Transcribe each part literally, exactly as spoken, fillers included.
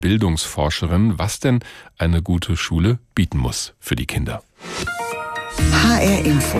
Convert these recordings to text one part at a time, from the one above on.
Bildungsforscherin, was denn eine gute Schule bieten muss für die Kinder. H R Info.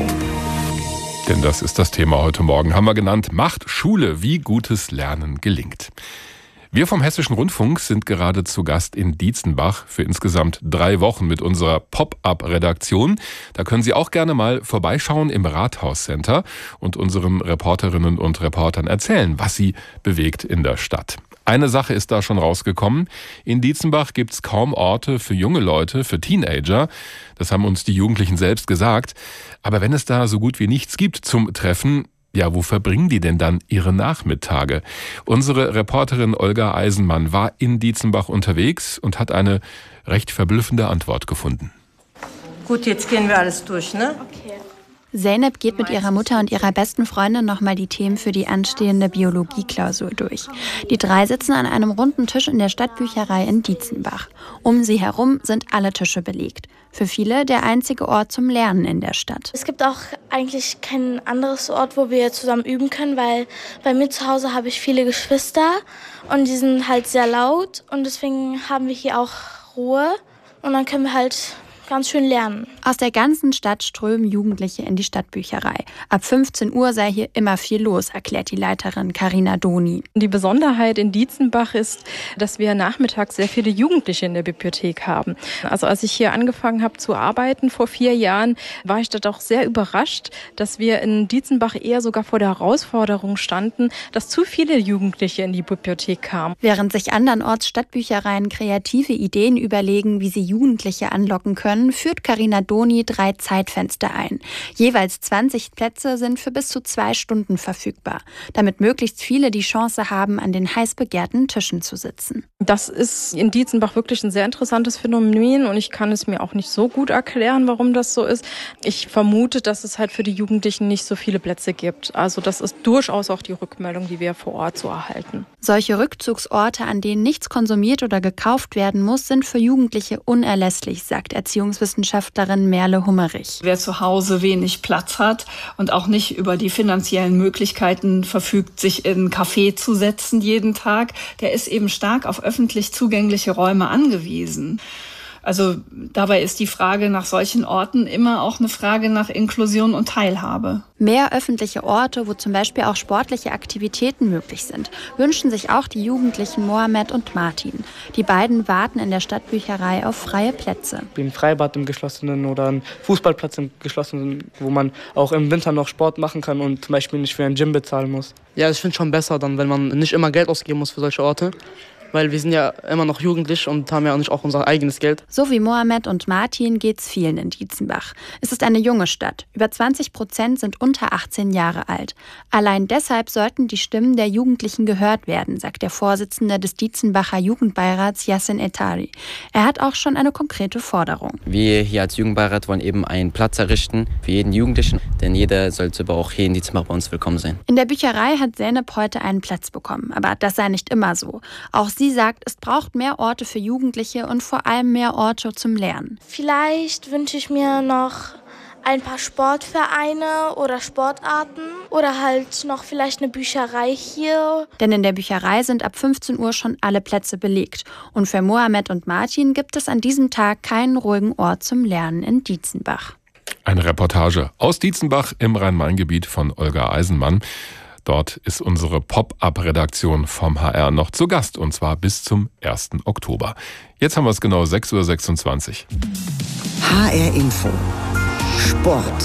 Denn das ist das Thema heute Morgen, haben wir genannt, Macht Schule, wie gutes Lernen gelingt. Wir vom Hessischen Rundfunk sind gerade zu Gast in Dietzenbach für insgesamt drei Wochen mit unserer Pop-up-Redaktion. Da können Sie auch gerne mal vorbeischauen im Rathauscenter und unseren Reporterinnen und Reportern erzählen, was sie bewegt in der Stadt. Eine Sache ist da schon rausgekommen. In Dietzenbach gibt's kaum Orte für junge Leute, für Teenager. Das haben uns die Jugendlichen selbst gesagt. Aber wenn es da so gut wie nichts gibt zum Treffen, ja, wo verbringen die denn dann ihre Nachmittage? Unsere Reporterin Olga Eisenmann war in Dietzenbach unterwegs und hat eine recht verblüffende Antwort gefunden. Gut, jetzt gehen wir alles durch, ne? Okay. Zeynep geht mit ihrer Mutter und ihrer besten Freundin nochmal die Themen für die anstehende Biologieklausur durch. Die drei sitzen an einem runden Tisch in der Stadtbücherei in Dietzenbach. Um sie herum sind alle Tische belegt. Für viele der einzige Ort zum Lernen in der Stadt. Es gibt auch eigentlich kein anderes Ort, wo wir zusammen üben können, weil bei mir zu Hause habe ich viele Geschwister und die sind halt sehr laut und deswegen haben wir hier auch Ruhe und dann können wir halt ganz schön lernen. Aus der ganzen Stadt strömen Jugendliche in die Stadtbücherei. Ab fünfzehn Uhr sei hier immer viel los, erklärt die Leiterin Carina Doni. Die Besonderheit in Dietzenbach ist, dass wir nachmittags sehr viele Jugendliche in der Bibliothek haben. Also als ich hier angefangen habe zu arbeiten vor vier Jahren, war ich da doch sehr überrascht, dass wir in Dietzenbach eher sogar vor der Herausforderung standen, dass zu viele Jugendliche in die Bibliothek kamen. Während sich andernorts Stadtbüchereien kreative Ideen überlegen, wie sie Jugendliche anlocken können, führt Carina Doni drei Zeitfenster ein. Jeweils zwanzig Plätze sind für bis zu zwei Stunden verfügbar, damit möglichst viele die Chance haben, an den heiß begehrten Tischen zu sitzen. Das ist in Dietzenbach wirklich ein sehr interessantes Phänomen und ich kann es mir auch nicht so gut erklären, warum das so ist. Ich vermute, dass es halt für die Jugendlichen nicht so viele Plätze gibt. Also das ist durchaus auch die Rückmeldung, die wir vor Ort so erhalten. Solche Rückzugsorte, an denen nichts konsumiert oder gekauft werden muss, sind für Jugendliche unerlässlich, sagt Erziehungswissenschaftlerin Merle Hummerich. Wer zu Hause wenig Platz hat und auch nicht über die finanziellen Möglichkeiten verfügt, sich in ein Café zu setzen jeden Tag, der ist eben stark auf öffentlich zugängliche Räume angewiesen. Also dabei ist die Frage nach solchen Orten immer auch eine Frage nach Inklusion und Teilhabe. Mehr öffentliche Orte, wo zum Beispiel auch sportliche Aktivitäten möglich sind, wünschen sich auch die Jugendlichen Mohamed und Martin. Die beiden warten in der Stadtbücherei auf freie Plätze. Ein Freibad im Geschlossenen oder ein Fußballplatz im Geschlossenen, wo man auch im Winter noch Sport machen kann und zum Beispiel nicht für ein Gym bezahlen muss. Ja, ich finde es schon besser dann, wenn man nicht immer Geld ausgeben muss für solche Orte. Weil wir sind ja immer noch jugendlich und haben ja auch nicht auch unser eigenes Geld. So wie Mohamed und Martin geht's vielen in Dietzenbach. Es ist eine junge Stadt. Über zwanzig Prozent sind unter achtzehn Jahre alt. Allein deshalb sollten die Stimmen der Jugendlichen gehört werden, sagt der Vorsitzende des Dietzenbacher Jugendbeirats Yassin Etari. Er hat auch schon eine konkrete Forderung. Wir hier als Jugendbeirat wollen eben einen Platz errichten für jeden Jugendlichen, denn jeder sollte aber auch hier in Dietzenbach bei uns willkommen sein. In der Bücherei hat Zeynep heute einen Platz bekommen, aber das sei nicht immer so. Auch Sie sagt, es braucht mehr Orte für Jugendliche und vor allem mehr Orte zum Lernen. Vielleicht wünsche ich mir noch ein paar Sportvereine oder Sportarten oder halt noch vielleicht eine Bücherei hier. Denn in der Bücherei sind ab fünfzehn Uhr schon alle Plätze belegt. Und für Mohamed und Martin gibt es an diesem Tag keinen ruhigen Ort zum Lernen in Dietzenbach. Eine Reportage aus Dietzenbach im Rhein-Main-Gebiet von Olga Eisenmann. Dort ist unsere Pop-up-Redaktion vom H R noch zu Gast, und zwar bis zum ersten Oktober. Jetzt haben wir es genau sechs Uhr sechsundzwanzig. H R Info. Sport.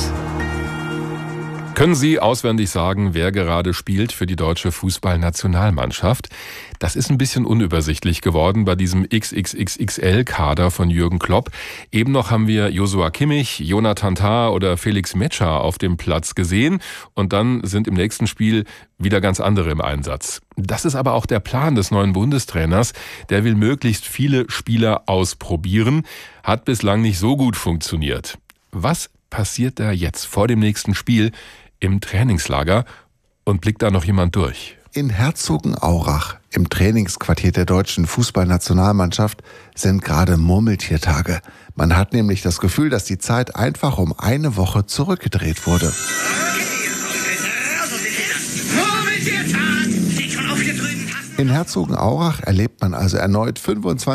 Können Sie auswendig sagen, wer gerade spielt für die deutsche Fußballnationalmannschaft? Das ist ein bisschen unübersichtlich geworden bei diesem X X X X L-Kader von Jürgen Klopp. Eben noch haben wir Joshua Kimmich, Jonathan Tah oder Felix Metscher auf dem Platz gesehen. Und dann sind im nächsten Spiel wieder ganz andere im Einsatz. Das ist aber auch der Plan des neuen Bundestrainers. Der will möglichst viele Spieler ausprobieren. Hat bislang nicht so gut funktioniert. Was passiert da jetzt vor dem nächsten Spiel im Trainingslager, und blickt da noch jemand durch? In Herzogenaurach, im Trainingsquartier der deutschen Fußballnationalmannschaft, sind gerade Murmeltiertage. Man hat nämlich das Gefühl, dass die Zeit einfach um eine Woche zurückgedreht wurde. In Herzogenaurach erlebt man also erneut fünfundzwanzig